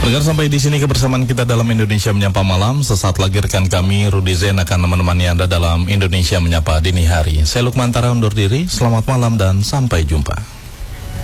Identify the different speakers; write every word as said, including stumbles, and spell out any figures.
Speaker 1: Pendengar, sampai di sini kebersamaan kita dalam Indonesia Menyapa Malam. Sesaat lagi rekan kami Rudy Zain akan menemani Anda dalam Indonesia Menyapa Dini Hari. Saya Lukman Tara undur diri. Selamat malam dan sampai jumpa.